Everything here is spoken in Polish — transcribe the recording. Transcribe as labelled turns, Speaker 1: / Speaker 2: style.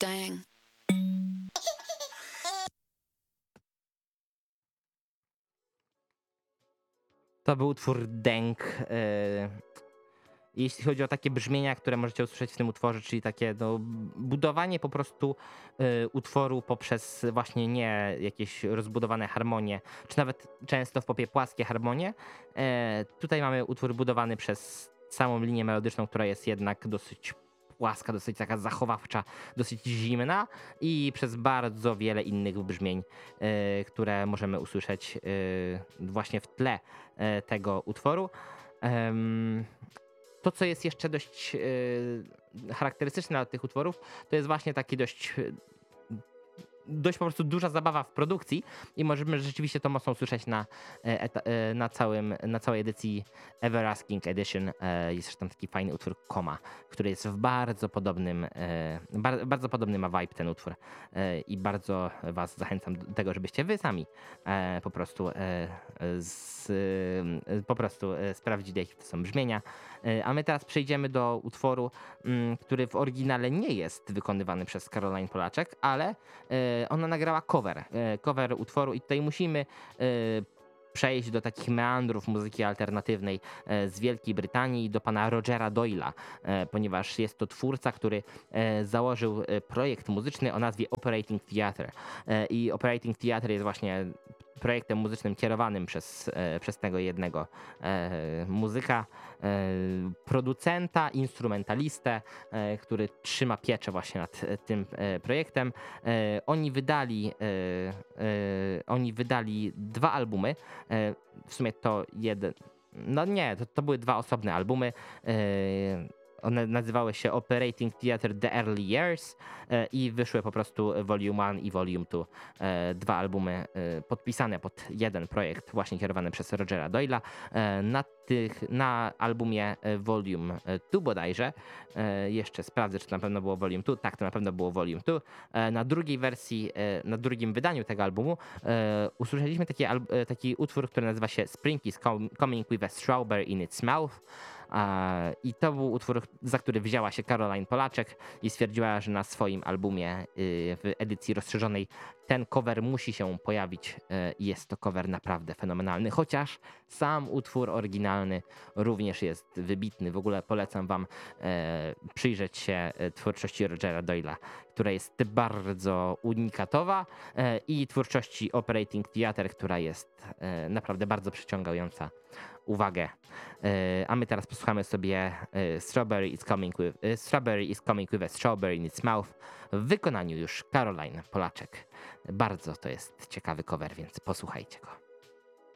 Speaker 1: Dang.
Speaker 2: To był utwór Dęk. Jeśli chodzi o takie brzmienia, które możecie usłyszeć w tym utworze, czyli takie budowanie po prostu utworu poprzez właśnie nie jakieś rozbudowane harmonie, czy nawet często w popie płaskie harmonie. Tutaj mamy utwór budowany przez samą linię melodyczną, która jest jednak dosyć płaska, dosyć taka zachowawcza, dosyć zimna i przez bardzo wiele innych brzmień, które możemy usłyszeć właśnie w tle tego utworu. To, co jest jeszcze dość charakterystyczne dla tych utworów, to jest właśnie taki dość po prostu duża zabawa w produkcji i możemy rzeczywiście to mocno usłyszeć na całej edycji Ever Asking Edition. Jest też tam taki fajny utwór Koma, który jest w bardzo podobnym, bardzo podobny ma vibe ten utwór i bardzo was zachęcam do tego, żebyście wy sami po prostu sprawdzili, jakie to są brzmienia. A my teraz przejdziemy do utworu, który w oryginale nie jest wykonywany przez Caroline Polaczek, ale ona nagrała cover utworu i tutaj musimy przejść do takich meandrów muzyki alternatywnej z Wielkiej Brytanii do pana Rogera Doyla, ponieważ jest to twórca, który założył projekt muzyczny o nazwie Operating Theatre. I Operating Theatre jest właśnie projektem muzycznym kierowanym przez tego jednego muzyka, producenta, instrumentalistę, który trzyma pieczę właśnie nad tym projektem. Oni wydali 2 albumy. W sumie to jeden. No nie, to były 2 osobne albumy. One nazywały się Operating Theatre The Early Years i wyszły po prostu Volume 1 i Volume 2. 2 albumy podpisane pod jeden projekt właśnie kierowany przez Rogera Doyla. Na albumie Volume 2 bodajże, jeszcze sprawdzę, czy to na pewno było Volume 2, tak, to na pewno było Volume 2. Na drugiej wersji, na drugim wydaniu tego albumu usłyszeliśmy taki utwór, który nazywa się Spring is Coming with a Strawberry in its Mouth. I to był utwór, za który wzięła się Caroline Polaczek i stwierdziła, że na swoim albumie w edycji rozszerzonej ten cover musi się pojawić i jest to cover naprawdę fenomenalny, chociaż sam utwór oryginalny również jest wybitny. W ogóle polecam wam przyjrzeć się twórczości Rogera Doyla, która jest bardzo unikatowa i twórczości Operating Theatre, która jest naprawdę bardzo przyciągająca uwagę. A my teraz posłuchamy sobie Strawberry is coming with a strawberry in its mouth w wykonaniu już Caroline Polaczek. Bardzo to jest ciekawy cover, więc posłuchajcie go.